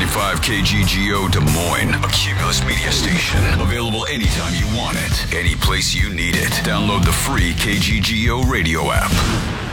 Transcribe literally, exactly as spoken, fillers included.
five K G G O Des Moines, a Cumulus Media station. Available anytime you want it, any place you need it. Download the free K G G O radio app.